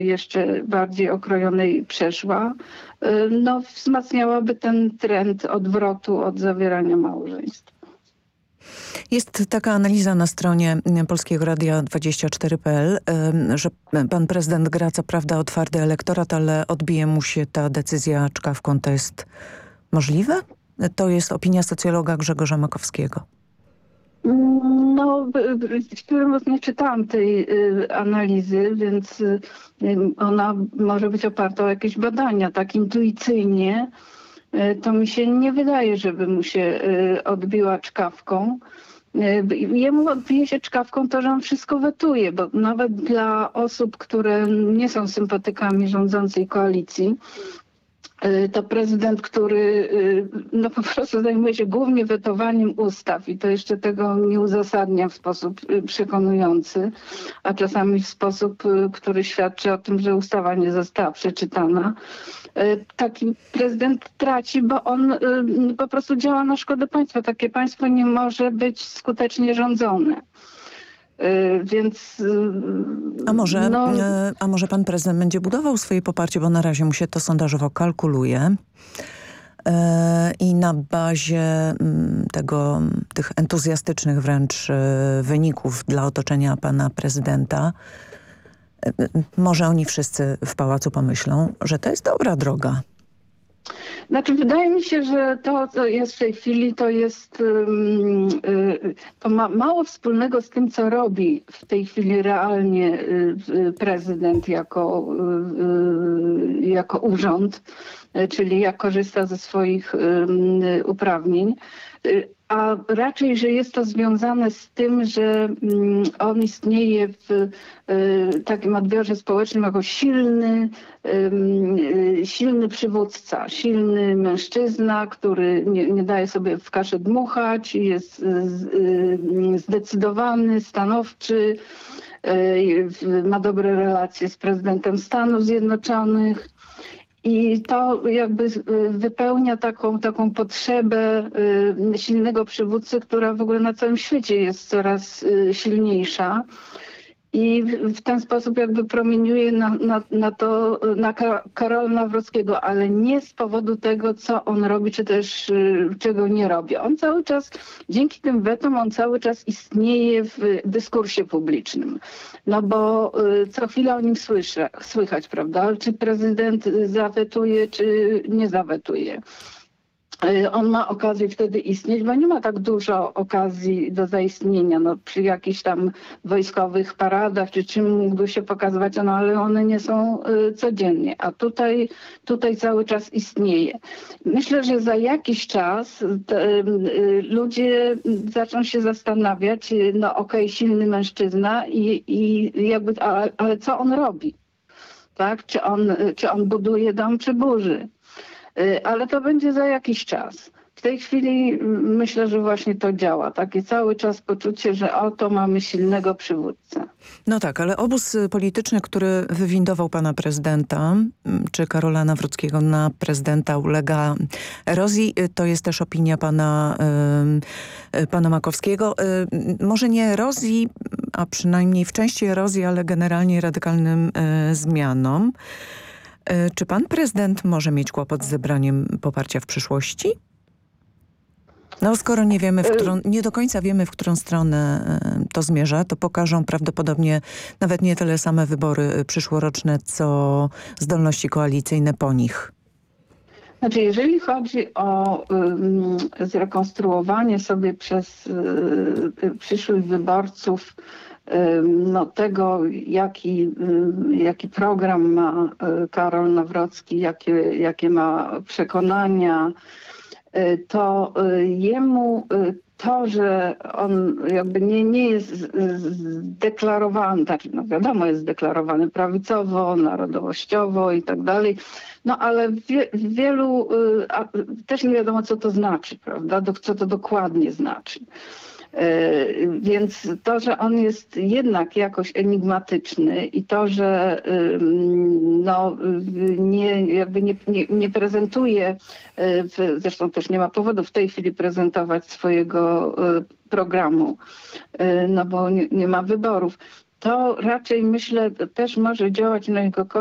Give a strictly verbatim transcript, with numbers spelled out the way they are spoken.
jeszcze bardziej okrojonej przeszła, no wzmacniałaby ten trend odwrotu od zawierania małżeństw. Jest taka analiza na stronie Polskiego Radia dwadzieścia cztery kropka p l, że pan prezydent gra co prawda o twardy elektorat, ale odbije mu się ta decyzja czkawką. To jest możliwe? To jest opinia socjologa Grzegorza Makowskiego. No, nie czytałam tej analizy, więc ona może być oparta o jakieś badania. Tak intuicyjnie to mi się nie wydaje, żeby mu się odbiła czkawką. Jemu odbije się czkawką to, że on wszystko wetuje, bo nawet dla osób, które nie są sympatykami rządzącej koalicji, to prezydent, który no po prostu zajmuje się głównie wetowaniem ustaw i to jeszcze tego nie uzasadnia w sposób przekonujący, a czasami w sposób, który świadczy o tym, że ustawa nie została przeczytana. Taki prezydent traci, bo on po prostu działa na szkodę państwa. Takie państwo nie może być skutecznie rządzone. Więc, a, może, no... a może pan prezydent będzie budował swoje poparcie, bo na razie mu się to sondażowo kalkuluje i na bazie tego, tych entuzjastycznych wręcz wyników dla otoczenia pana prezydenta, może oni wszyscy w pałacu pomyślą, że to jest dobra droga. Znaczy, wydaje mi się, że to, co jest w tej chwili, to jest, to ma mało wspólnego z tym, co robi w tej chwili realnie prezydent jako, jako urząd, czyli jak korzysta ze swoich uprawnień. A raczej, że jest to związane z tym, że on istnieje w takim odbiorze społecznym jako silny, silny przywódca, silny mężczyzna, który nie, nie daje sobie w kaszę dmuchać, jest zdecydowany, stanowczy, ma dobre relacje z prezydentem Stanów Zjednoczonych. I to jakby wypełnia taką, taką potrzebę silnego przywódcy, która w ogóle na całym świecie jest coraz silniejsza. I w ten sposób jakby promieniuje na, na, na to, na Karola Nawrockiego, ale nie z powodu tego, co on robi, czy też y, czego nie robi. On cały czas, dzięki tym wetom, on cały czas istnieje w dyskursie publicznym. No bo y, co chwilę o nim słyszę, słychać, prawda? Czy prezydent zawetuje, czy nie zawetuje. On ma okazję wtedy istnieć, bo nie ma tak dużo okazji do zaistnienia. No, przy jakichś tam wojskowych paradach czy czym mógłby się pokazywać, no ale one nie są y, codziennie. A tutaj, tutaj cały czas istnieje. Myślę, że za jakiś czas te, y, ludzie zaczną się zastanawiać, y, no okej, okay, silny mężczyzna i, i jakby, ale, ale co on robi? Tak? Czy on, czy on buduje dom, czy burzy? Ale to będzie za jakiś czas. W tej chwili myślę, że właśnie to działa. Takie cały czas poczucie, że oto mamy silnego przywódcę. No tak, ale obóz polityczny, który wywindował pana prezydenta, czy Karola Nawrockiego na prezydenta, ulega erozji. To jest też opinia pana, y, pana Makowskiego. Y, może nie erozji, a przynajmniej w części erozji, ale generalnie radykalnym y, zmianom. Czy pan prezydent może mieć kłopot z zebraniem poparcia w przyszłości? No skoro nie wiemy, w którą, nie do końca wiemy, w którą stronę to zmierza, to pokażą prawdopodobnie nawet nie tyle same wybory przyszłoroczne, co zdolności koalicyjne po nich. Znaczy, jeżeli chodzi o um, zrekonstruowanie sobie przez y, przyszłych wyborców no, tego, jaki, jaki program ma Karol Nawrocki, jakie, jakie ma przekonania, to jemu to, że on jakby nie, nie jest zdeklarowany, tak, no wiadomo, jest zdeklarowany prawicowo, narodowościowo i tak dalej, no ale w, wie, w wielu a, też nie wiadomo, co to znaczy, prawda, do, co to dokładnie znaczy. Więc to, że on jest jednak jakoś enigmatyczny i to, że no, nie, jakby nie, nie, nie prezentuje, zresztą też nie ma powodu w tej chwili prezentować swojego programu, no bo nie, nie ma wyborów. to raczej myślę też może działać na jego korzyść.